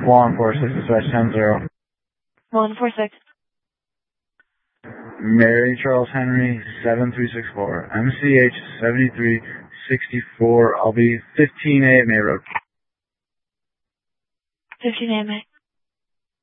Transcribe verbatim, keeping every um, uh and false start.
one four six, dispatch ten zero. one four six. Mary Charles Henry, seven three six four. M C H seventy-three sixty-four. I'll be fifteen A at May Road. fifteen A at May.